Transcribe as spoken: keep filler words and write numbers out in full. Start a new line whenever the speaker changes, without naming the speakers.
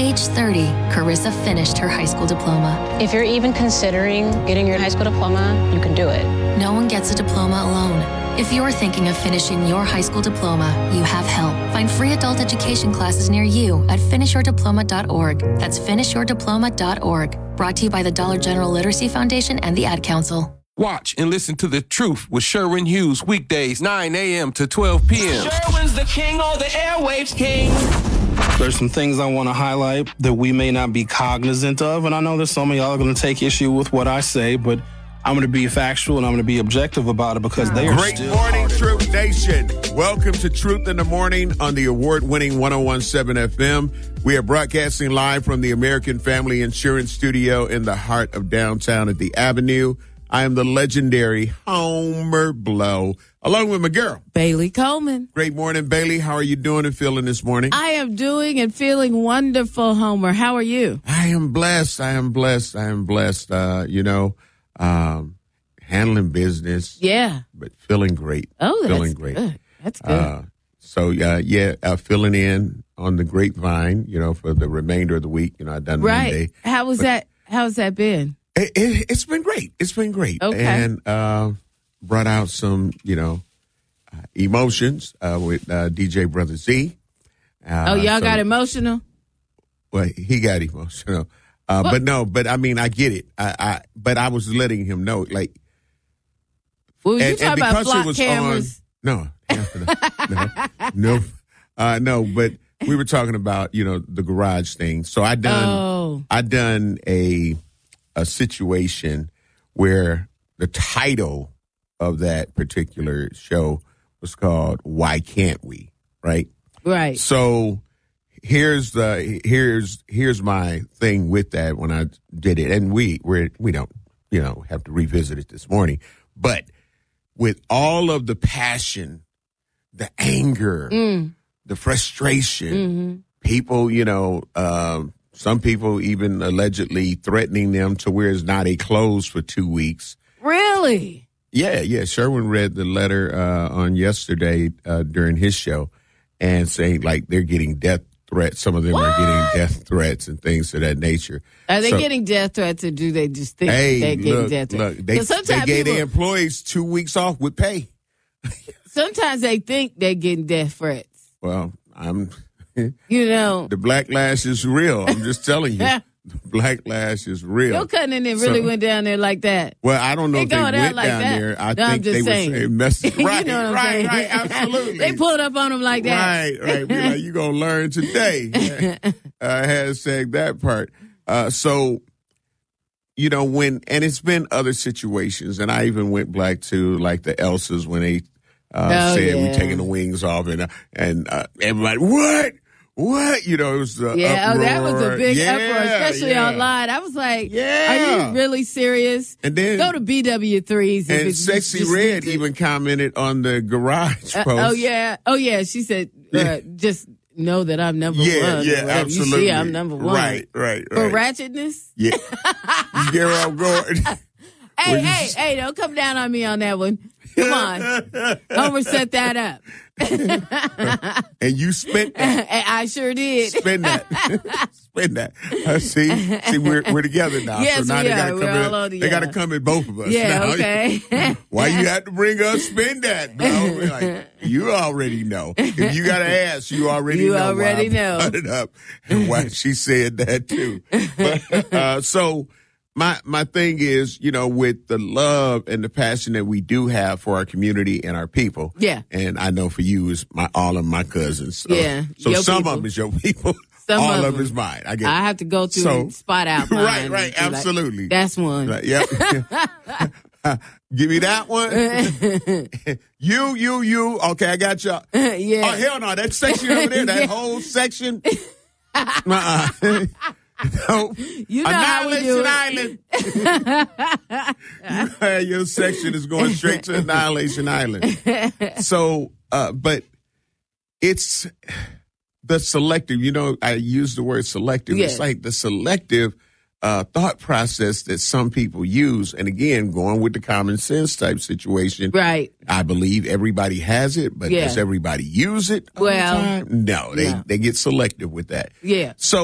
age thirty, Carissa finished her high school diploma.
If you're even considering getting your high school diploma, you can do it.
No one gets a diploma alone. If you're thinking of finishing your high school diploma, you have help. Find free adult education classes near you at finish your diploma dot org. That's finish your diploma dot org. Brought to you by the Dollar General Literacy Foundation and the Ad Council.
Watch and listen to The Truth with Sherwin Hughes weekdays nine a.m. to twelve p.m.
Sherwin's the king, or the airwaves king.
There's some things I want to highlight that we may not be cognizant of, and I know that some of y'all are going to take issue with what I say, but I'm going to be factual and I'm going to be objective about it because they are
Great
still
morning,
harder.
Truth Nation. Welcome to Truth in the Morning on the award-winning one oh one point seven F M. We are broadcasting live from the American Family Insurance Studio in the heart of downtown at the Avenue. I am the legendary Homer Blow, along with my girl,
Bailey Coleman.
Great morning, Bailey. How are you doing and feeling this morning?
I am doing and feeling wonderful, Homer. How are you?
I am blessed. I am blessed. I am blessed. Uh, you know, um, handling business.
Yeah.
But feeling great.
Oh, that's
feeling great.
good. That's good.
Uh, so, uh, yeah, uh, filling in on the grapevine, you know, for the remainder of the week. You know, I've done
right.
Monday.
How was
but
that? How's that been?
It, it, it's been great. It's been great.
Okay.
And uh, brought out some, you know, uh, emotions uh, with uh, D J Brother Z. Uh,
oh, y'all
so,
got emotional?
Well, he got emotional. Uh, but no, but I mean, I get it. I, I but I was letting him know, like.
Well, you
and,
talking
and
about block
it was
cameras?
On, no, no, no, uh, no. But we were talking about, you know, the garage thing. So I done,
oh.
I done a a situation where the title of that particular show was called "Why Can't We?" Right?
Right.
So here's the here's here's my thing with that when I did it, and we we we don't you know have to revisit it this morning, but with all of the passion, the anger,
mm.
the frustration,
mm-hmm.
people, you know, um, some people even allegedly threatening them to where it's not a close for two weeks.
Really?
Yeah, yeah. Sherwin read the letter uh, on yesterday uh, during his show and saying like they're getting death threats. Some of them
what?
are getting death threats and things of that nature.
Are they
so,
getting death threats, or do they just think
hey,
they're getting
look,
death threats?
Look, they, they gave
people,
their employees two weeks off with pay.
Sometimes they think they're getting death threats.
Well, I'm.
You know,
the backlash is real. I'm just telling you, the backlash is real.
Your cousin it really so, went down there like that.
Well, I don't know
they
if they went
like
down
that.
there. I
no,
think they
saying.
were saying message. Right,
you know what I'm
right,
saying?
right, absolutely.
They pulled up on them like that.
Right, right. Be like, you gonna learn today. uh, hashtag that part. Uh, so, you know, when and it's been other situations, and I even went back to like the Elsas when they uh,
oh,
said
yeah.
we taking the wings off, and uh, and uh, everybody what. What? You know, it was the
Yeah,
uproar.
oh, that was a big
yeah,
uproar, especially
yeah.
online. I was like,
yeah.
are you really serious?
And then
go to B W threes.
And
it's
Sexy
just,
Red
just,
even commented on the garage
uh,
post.
Oh, yeah. Oh, yeah. She said, uh,
Yeah.
just know that I'm number
yeah,
one.
Yeah,
You
absolutely.
see, I'm number one.
Right, right, right.
For ratchetness?
Yeah. You get where I'm going?
Hey, hey, you... hey, don't come down on me on that one. Come on. Homer set that up.
And you spent that.
I sure did.
Spend that. Spend that. Uh, see, see, we're we're together now.
Yes,
so now
we
they
are.
gotta
We're
come
all
in.
on
They got to
together.
come in both of us.
Yeah,
now.
okay.
Why you have to bring us spend that, bro? Like, you already know. If you got to ask, you already
you
know.
You already
why I
know.
Put it up and why she said that too. But, uh, so. My my thing is, you know, with the love and the passion that we do have for our community and our people.
Yeah.
And I know for you is my all of my cousins. So,
yeah.
So
your
some
people.
of them is your people.
Some
all
of,
of them is mine. I get.
I have to go through
so,
and spot out mine.
Right, right, absolutely.
Like, that's one.
Right, yep. Give me that one. you, you, you. Okay, I got y'all.
Yeah.
Oh hell no, that section over there, that
yeah.
whole section. Uh-uh. No,
you know how we do
Annihilation Island. you, your section is going straight to Annihilation Island. So, uh, but it's the selective. You know, I use the word selective.
Yeah.
It's like the selective uh, thought process that some people use. And again, going with the common sense type situation.
Right.
I believe everybody has it, but
yeah.
does everybody use it all
well,
the time? No, they,
no.
they get selective with that.
Yeah.
So